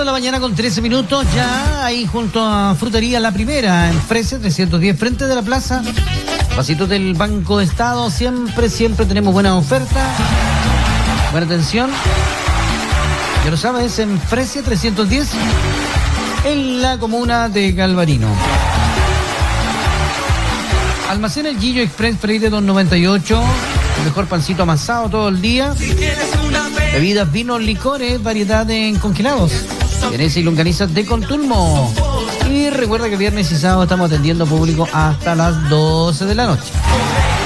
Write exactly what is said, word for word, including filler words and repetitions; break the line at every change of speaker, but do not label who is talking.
de la mañana con trece minutos, ya ahí junto a Frutería La Primera, en Frese trescientos diez, frente de la plaza, pasito del Banco Estado. Siempre, siempre tenemos buena oferta, buena atención. Ya lo sabes, en Frese trescientos diez, en la comuna de Galvarino. Almacén El Guillo Express Freire dos noventa y ocho, el mejor pancito amasado todo el día. Bebidas, vinos, licores, variedad en congelados. Vienesa y longanizas de Contulmo. Y recuerda que viernes y sábado estamos atendiendo público hasta las doce de la noche.